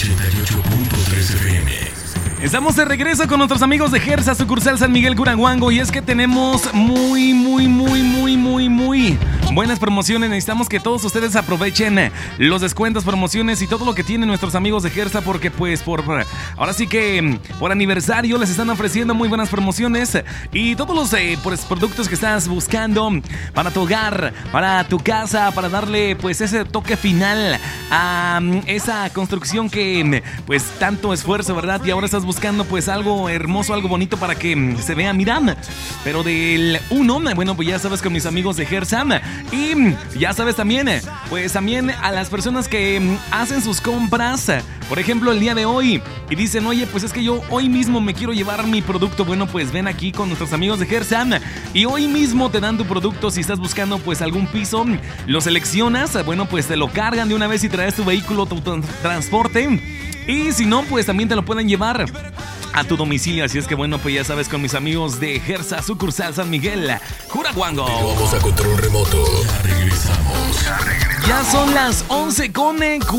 88.3 FM. Estamos de regreso con nuestros amigos de Gersa, sucursal San Miguel Curaguango. Y es que tenemos muy buenas promociones. Necesitamos que todos ustedes aprovechen los descuentos, promociones y todo lo que tienen nuestros amigos de Gersa, porque pues ahora sí que por aniversario les están ofreciendo muy buenas promociones y todos los pues, productos que estás buscando para tu hogar, para tu casa, para darle pues ese toque final a esa construcción que pues tanto esfuerzo, ¿verdad? Y ahora estás buscando pues algo hermoso, algo bonito para que se vea, mira, pero del uno, bueno, pues ya sabes, con mis amigos de Gersa. Y ya sabes también, pues también a las personas que hacen sus compras, por ejemplo el día de hoy, y dicen, oye, pues es que yo hoy mismo me quiero llevar mi producto. Bueno, pues ven aquí con nuestros amigos de Gersa y hoy mismo te dan tu producto. Si estás buscando pues algún piso, lo seleccionas, bueno, pues te lo cargan de una vez y traes tu vehículo, tu transporte. Y si no, pues también te lo pueden llevar a tu domicilio. Así es que bueno, pues ya sabes, con mis amigos de Gersa, sucursal San Miguel Curaguango. Vamos a control remoto. Ya regresamos. Ya son las 11:40.